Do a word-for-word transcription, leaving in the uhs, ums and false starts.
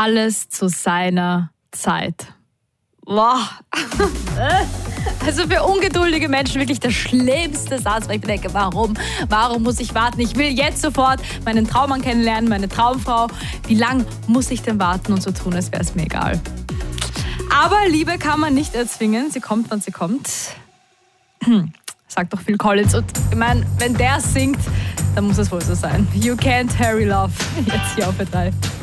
Alles zu seiner Zeit. Boah. Also für ungeduldige Menschen wirklich der schlimmste Satz, weil ich denke, warum? Warum muss ich warten? Ich will jetzt sofort meinen Traummann kennenlernen, meine Traumfrau. Wie lange muss ich denn warten und so tun, als wäre es mir egal? Aber Liebe kann man nicht erzwingen. Sie kommt, wann sie kommt. Sagt doch Phil Collins. Und ich meine, wenn der singt, dann muss es wohl so sein. You can't hurry love. Jetzt hier auf drei.